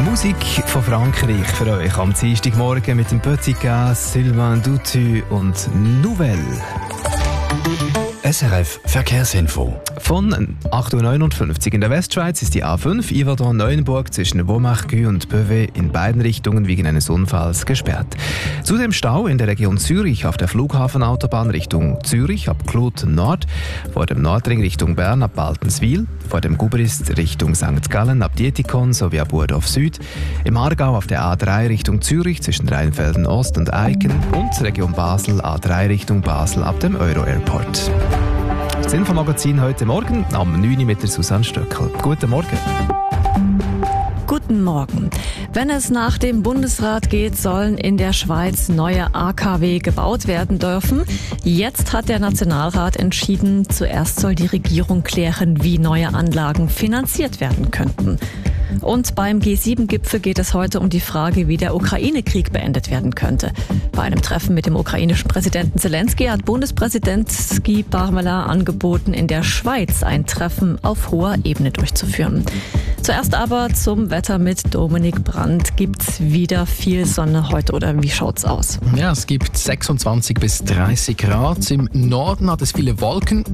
Musik von Frankreich für euch am Dienstagmorgen mit dem Petit Gas, Sylvain Doutu und Nouvelle. SRF Verkehrsinfo. Von 8.59 Uhr in der Westschweiz ist die A5 Yverdon-Neuenburg zwischen Womachgü und Beauvais in beiden Richtungen wegen eines Unfalls gesperrt. Zudem Stau in der Region Zürich auf der Flughafenautobahn Richtung Zürich ab Kloten Nord, vor dem Nordring Richtung Bern ab Baltenswil, vor dem Gubrist Richtung St. Gallen ab Dietikon sowie ab Burdorf Süd, im Aargau auf der A3 Richtung Zürich zwischen Rheinfelden Ost und Eiken und Region Basel A3 Richtung Basel ab dem Euro-Airport. Das Infomagazin heute Morgen am 9 Uhr mit der Susanne Stöckel. Guten Morgen. Guten Morgen. Wenn es nach dem Bundesrat geht, sollen in der Schweiz neue AKW gebaut werden dürfen. Jetzt hat der Nationalrat entschieden, zuerst soll die Regierung klären, wie neue Anlagen finanziert werden könnten. Und beim G7-Gipfel geht es heute um die Frage, wie der Ukraine-Krieg beendet werden könnte. Bei einem Treffen mit dem ukrainischen Präsidenten Zelensky hat Bundespräsident Guy Parmelin angeboten, in der Schweiz ein Treffen auf hoher Ebene durchzuführen. Zuerst aber zum Wetter mit Dominik Brandt. Gibt's wieder viel Sonne heute oder wie schaut's aus? Ja, es gibt 26 bis 30 Grad. Im Norden hat es viele Wolken.